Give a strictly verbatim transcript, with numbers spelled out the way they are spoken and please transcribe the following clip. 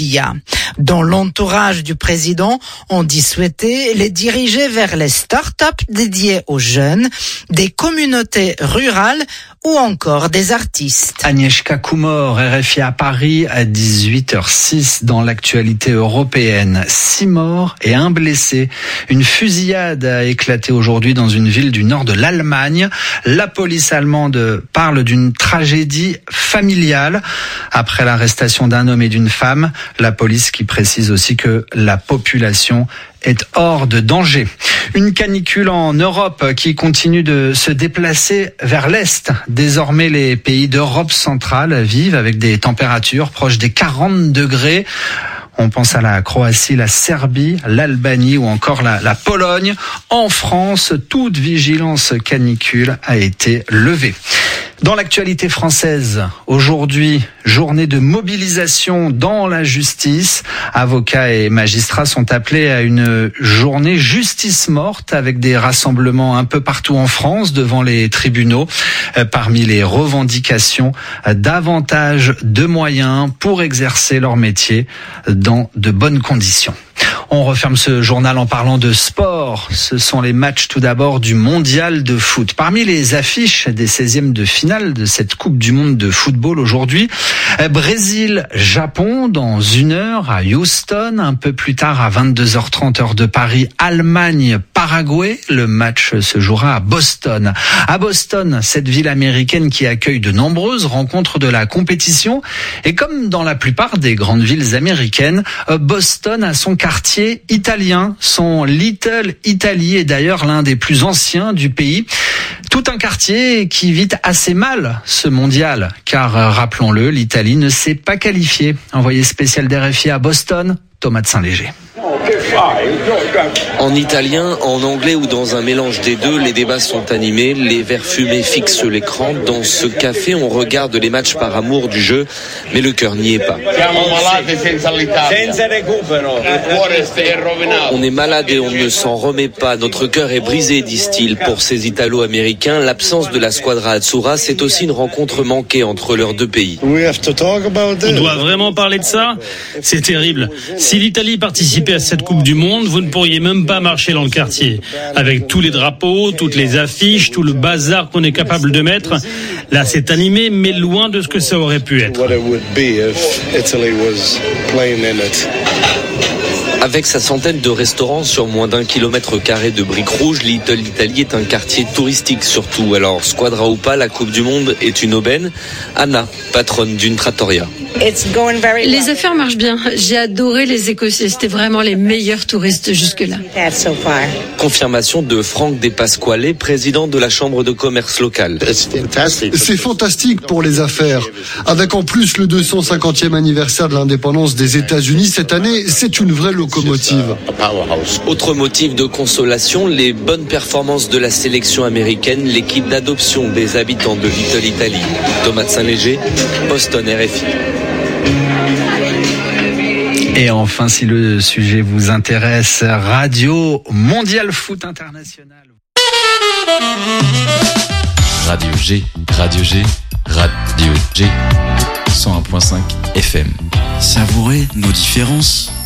Moya. Dans l'entourage du président, on dit souhaiter les diriger vers les start-up dédiées aux jeunes, des communautés rurales ou encore des artistes. Agnieszka Kumor, R F I à Paris à dix-huit heures six dans l'actualité européenne. Six morts et un blessé. Une fusillade a éclaté aujourd'hui dans une ville du nord de l'Allemagne. La police allemande parle d'une tragédie familiale après l'arrestation d'un homme et d'une femme. La police qui précise aussi que la population est hors de danger. Une canicule en Europe qui continue de se déplacer vers l'Est. Désormais, les pays d'Europe centrale vivent avec des températures proches des quarante degrés. On pense à la Croatie, la Serbie, l'Albanie ou encore la, la Pologne. En France, toute vigilance canicule a été levée. Dans l'actualité française, aujourd'hui, journée de mobilisation dans la justice. Avocats et magistrats sont appelés à une journée justice morte avec des rassemblements un peu partout en France devant les tribunaux. Parmi les revendications, davantage de moyens pour exercer leur métier dans de bonnes conditions. On referme ce journal en parlant de sport. Ce sont les matchs tout d'abord du mondial de foot. Parmi les affiches des seizièmes de finale de cette Coupe du monde de football aujourd'hui, Brésil-Japon dans une heure à Houston. Un peu plus tard à vingt-deux heures trente heure de Paris, Allemagne-Paraguay. Le match se jouera à Boston. À Boston, cette ville américaine qui accueille de nombreuses rencontres de la compétition. Et comme dans la plupart des grandes villes américaines, Boston a son quartier italien, son Little Italy est d'ailleurs l'un des plus anciens du pays. Tout un quartier qui vit assez mal ce mondial, car rappelons-le, l'Italie ne s'est pas qualifiée. Envoyé spécial d'R F I à Boston, Thomas de Saint-Léger. En italien, en anglais ou dans un mélange des deux, les débats sont animés, les verres fumés fixent l'écran. Dans ce café, on regarde les matchs par amour du jeu, mais le cœur n'y est pas. On est malade et on ne s'en remet pas. Notre cœur est brisé, disent-ils. Pour ces Italo-Américains, l'absence de la Squadra Azzurra, c'est aussi une rencontre manquée entre leurs deux pays. On doit vraiment parler de ça ? C'est terrible. Si l'Italie participait à cette Coupe du Monde, vous ne pourriez même pas marcher dans le quartier. Avec tous les drapeaux, toutes les affiches, tout le bazar qu'on est capable de mettre, là c'est animé, mais loin de ce que ça aurait pu être. Avec sa centaine de restaurants sur moins d'un kilomètre carré de briques rouges, Little Italy est un quartier touristique surtout. Alors, Squadra ou pas, la Coupe du Monde est une aubaine. Anna, patronne d'une trattoria. Les affaires marchent bien. J'ai adoré les Écossais. C'était vraiment les meilleurs touristes jusque-là. Confirmation de Franck De Pasquale, président de la Chambre de commerce locale. C'est fantastique pour les affaires. Avec en plus le deux cent cinquantième anniversaire de l'indépendance des États-Unis cette année, c'est une vraie locomotive. Autre motif de consolation, les bonnes performances de la sélection américaine, l'équipe d'adoption des habitants de Little Italy. Thomas de Saint-Léger, Boston, R F I. Et enfin, si le sujet vous intéresse, Radio Mondial Foot International. Radio G, Radio G, Radio G, cent un virgule cinq F M. Savourez nos différences.